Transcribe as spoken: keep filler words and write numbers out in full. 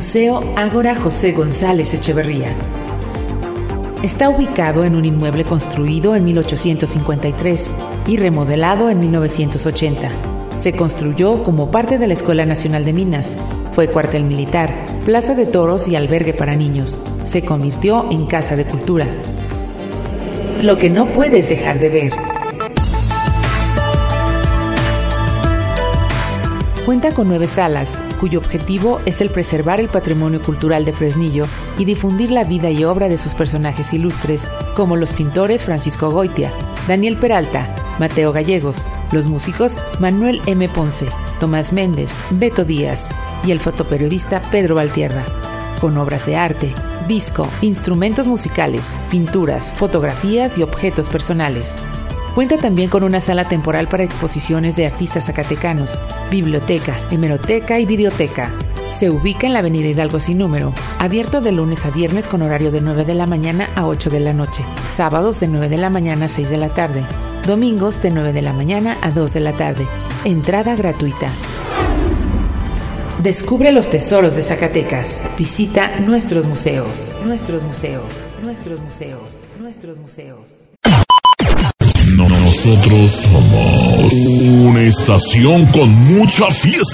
Museo Ágora José González Echeverría. Está ubicado en un inmueble construido en mil ochocientos cincuenta y tres y remodelado en mil novecientos ochenta. Se construyó como parte de la Escuela Nacional de Minas. Fue cuartel militar, plaza de toros y albergue para niños. Se convirtió en casa de cultura. Lo que no puedes dejar de ver. Cuenta con nueve salas, cuyo objetivo es el preservar el patrimonio cultural de Fresnillo y difundir la vida y obra de sus personajes ilustres, como los pintores Francisco Goitia, Daniel Peralta, Mateo Gallegos, los músicos Manuel M. Ponce, Tomás Méndez, Beto Díaz y el fotoperiodista Pedro Valtierra, con obras de arte, disco, instrumentos musicales, pinturas, fotografías y objetos personales. Cuenta también con una sala temporal para exposiciones de artistas zacatecanos, biblioteca, hemeroteca y videoteca. Se ubica en la avenida Hidalgo sin número, abierto de lunes a viernes con horario de nueve de la mañana a ocho de la noche, sábados de nueve de la mañana a seis de la tarde, domingos de nueve de la mañana a dos de la tarde. Entrada gratuita. Descubre los tesoros de Zacatecas. Visita nuestros museos, nuestros museos, nuestros museos, nuestros museos. Nosotros somos una estación con mucha fiesta.